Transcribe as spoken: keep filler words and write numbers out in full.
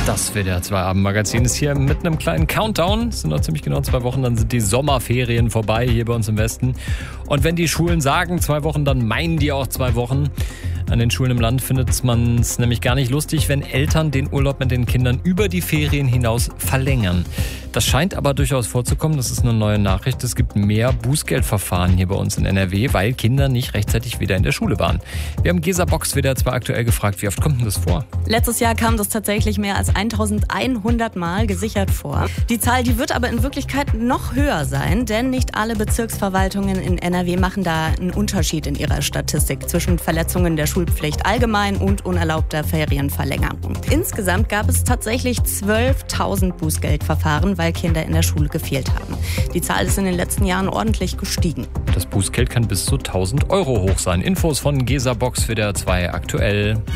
Das W D R zwei Abendmagazin ist hier mit einem kleinen Countdown. Es sind noch ziemlich genau zwei Wochen, dann sind die Sommerferien vorbei hier bei uns im Westen. Und wenn die Schulen sagen zwei Wochen, dann meinen die auch zwei Wochen. An den Schulen im Land findet man es nämlich gar nicht lustig, wenn Eltern den Urlaub mit den Kindern über die Ferien hinaus verlängern. Das scheint aber durchaus vorzukommen. Das ist eine neue Nachricht. Es gibt mehr Bußgeldverfahren hier bei uns in N R W, weil Kinder nicht rechtzeitig wieder in der Schule waren. Wir haben Gesa Box W D R zwei aktuell gefragt, wie oft kommt denn das vor? Letztes Jahr kam das tatsächlich mehr als eintausendeinhundert Mal gesichert vor. Die Zahl, die wird aber in Wirklichkeit noch höher sein, denn nicht alle Bezirksverwaltungen in N R W machen da einen Unterschied in ihrer Statistik zwischen Verletzungen der Schulpflicht allgemein und unerlaubter Ferienverlängerung. Insgesamt gab es tatsächlich zwölftausend Bußgeldverfahren, weil Kinder in der Schule gefehlt haben. Die Zahl ist in den letzten Jahren ordentlich gestiegen. Das Bußgeld kann bis zu tausend Euro hoch sein. Infos von Gesa Box W D R zwei aktuell.